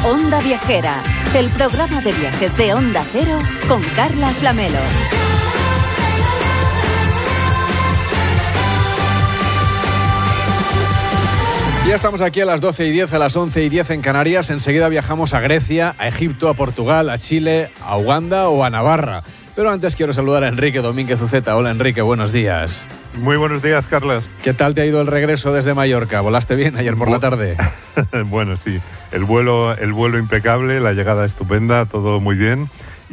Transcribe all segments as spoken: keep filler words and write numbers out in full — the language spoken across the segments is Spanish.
Onda Viajera, el programa de viajes de Onda Cero con Carlas Lamelo. Ya estamos aquí a las doce y diez, a las once y diez en Canarias. Enseguida viajamos a Grecia, a Egipto, a Portugal, a Chile, a Uganda o a Navarra. Pero antes quiero saludar a Enrique Domínguez Uceta. Hola Enrique, buenos días. Muy buenos días, Carlas. ¿Qué tal te ha ido el regreso desde Mallorca? ¿Volaste bien ayer por la tarde? Bueno, sí. El vuelo, el vuelo impecable, la llegada estupenda, todo muy bien.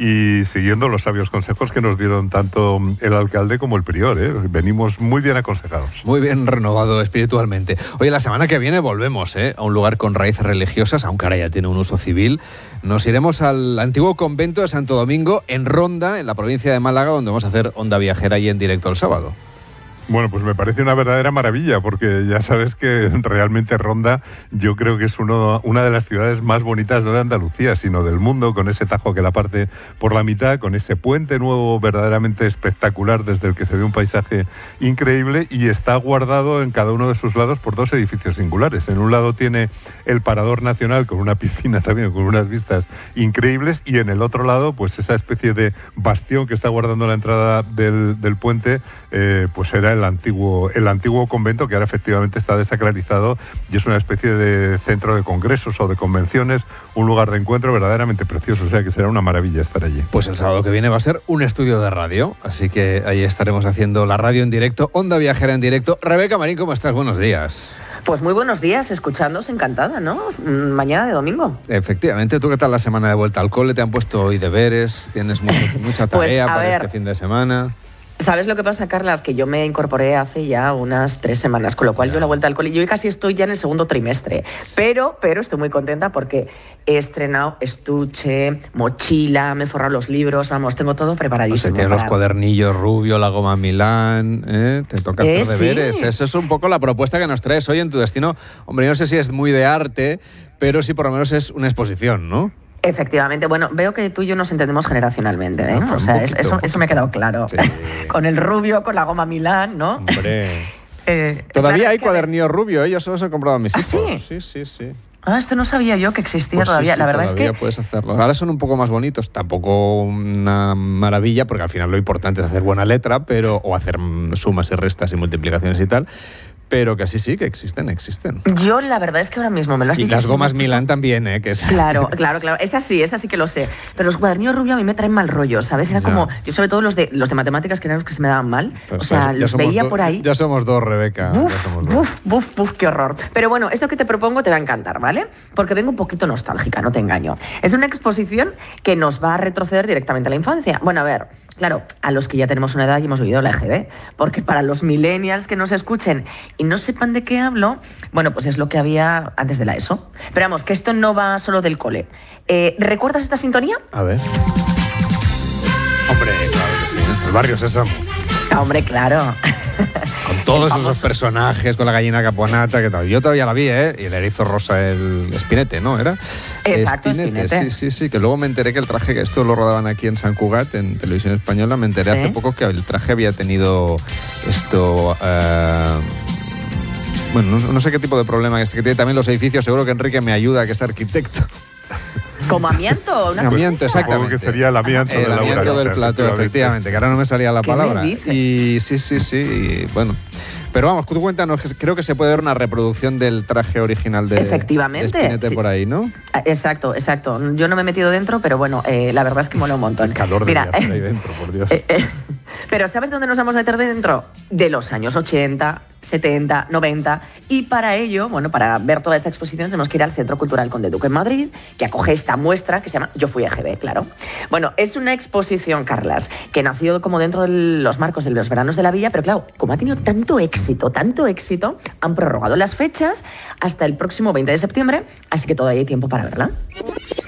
Y siguiendo los sabios consejos que nos dieron tanto el alcalde como el prior, ¿eh? Venimos muy bien aconsejados. Muy bien renovado espiritualmente. Oye, la semana que viene volvemos ¿eh? a un lugar con raíces religiosas, aunque ahora ya tiene un uso civil. Nos iremos al antiguo convento de Santo Domingo, en Ronda, en la provincia de Málaga, donde vamos a hacer Onda Viajera y en directo el sábado. Bueno, pues me parece una verdadera maravilla, porque ya sabes que realmente Ronda yo creo que es uno, una de las ciudades más bonitas no de Andalucía, sino del mundo, con ese Tajo que la parte por la mitad, con ese puente nuevo verdaderamente espectacular desde el que se ve un paisaje increíble, y está guardado en cada uno de sus lados por dos edificios singulares. En un lado tiene el Parador Nacional con una piscina también, con unas vistas increíbles, y en el otro lado pues esa especie de bastión que está guardando la entrada del, del puente, eh, pues era el antiguo, el antiguo convento, que ahora efectivamente está desacralizado y es una especie de centro de congresos o de convenciones, un lugar de encuentro verdaderamente precioso, o sea que será una maravilla estar allí. Pues el sábado que viene va a ser un estudio de radio, así que ahí estaremos haciendo la radio en directo, Onda Viajera en directo. Rebeca Marín, ¿cómo estás? Buenos días. Pues muy buenos días, escuchándoos, encantada, ¿no? Mañana de domingo. Efectivamente. ¿Tú qué tal la semana de vuelta al cole? ¿Te han puesto hoy deberes? ¿Tienes mucho, mucha tarea pues, para ver, este fin de semana? ¿Sabes lo que pasa, Carlas? Que yo me incorporé hace ya unas tres semanas, con lo cual yo la vuelta al cole, yo casi estoy ya en el segundo trimestre, pero, pero estoy muy contenta porque he estrenado estuche, mochila, me he forrado los libros, vamos, tengo todo preparadísimo. O sea, tienes para... los cuadernillos Rubio, la goma Milán, ¿eh? Te toca eh, hacer deberes. Sí. Eso es un poco la propuesta que nos traes hoy en Tu Destino. Hombre, yo no sé si es muy de arte, pero sí por lo menos es una exposición, ¿no? Efectivamente, bueno, veo que tú y yo nos entendemos generacionalmente, ¿eh? No, o sea, poquito, eso, eso me ha quedado claro. Sí. Con el Rubio, con la goma Milán, ¿no? Hombre. eh, Todavía claro, hay es que cuadernillo Rubio, ¿eh? Yo solo los he comprado a mis ¿Ah, hijos. sí? Sí, sí, sí. Ah, esto no sabía yo que existía Pues todavía. sí, sí, la verdad todavía es que puedes hacerlo. Ahora son un poco más bonitos, tampoco una maravilla, porque al final lo importante es hacer buena letra, pero o hacer sumas y restas y multiplicaciones y tal. Pero que sí, sí, que existen, existen. Yo la verdad es que ahora mismo me lo has y dicho. Y las gomas Milán también, ¿eh? Que es... Claro, claro, claro. Esa sí, esa sí que lo sé. Pero los cuadernillos Rubio a mí me traen mal rollo, ¿sabes? Era ya. como, yo sobre todo los de los de matemáticas, que eran los que se me daban mal. Pues o sea, los veía do, por ahí. Ya somos dos, Rebeca. Buf, ya somos dos. buf, buf, buf, qué horror. Pero bueno, esto que te propongo te va a encantar, ¿vale? Porque vengo un poquito nostálgica, no te engaño. Es una exposición que nos va a retroceder directamente a la infancia. Bueno, a ver, claro, a los que ya tenemos una edad y hemos vivido la E G B, porque para los millennials que nos escuchen y no sepan de qué hablo, bueno, pues es lo que había antes de la ESO. Pero vamos, que esto no va solo del cole. Eh, ¿Recuerdas esta sintonía? A ver. Hombre, claro que sí. El Barrio Sésamo. Ah, hombre, claro. Con todos esos personajes, con la gallina caponata, que tal. Yo todavía la vi, ¿eh? Y el erizo rosa, el Espinete, ¿no? ¿Era? Exacto, Espinete. Espinete. Sí, sí, sí. Que luego me enteré que el traje, que esto lo rodaban aquí en San Cugat, en Televisión Española, me enteré ¿Sí? hace poco que el traje había tenido esto... Uh, bueno, no, no sé qué tipo de problema es que tiene también los edificios. Seguro que Enrique me ayuda, que es arquitecto. ¿Como amianto? Una amianto, exactamente. Supongo que sería el amianto, el de amianto del plato, efectivamente, que ahora no me salía la palabra. Y sí, sí, sí, y bueno. Pero vamos, tú cuéntanos, creo que se puede ver una reproducción del traje original de, Efectivamente, de Espinete sí. por ahí, ¿no? Exacto, exacto. Yo no me he metido dentro, pero bueno, eh, la verdad es que mola un montón. El calor Mira, de ahí dentro, por Dios. Eh, eh, pero ¿sabes dónde nos vamos a meter dentro? De los años ochenta, setenta, noventa. Y para ello, bueno, para ver toda esta exposición tenemos que ir al Centro Cultural Conde Duque en Madrid, que acoge esta muestra que se llama Yo fui E G B, claro. Bueno, es una exposición, Carlas, que nació como dentro de los marcos de los veranos de la villa, pero claro, como ha tenido tanto éxito, tanto éxito, han prorrogado las fechas hasta el próximo veinte de septiembre, así que todavía hay tiempo para verla.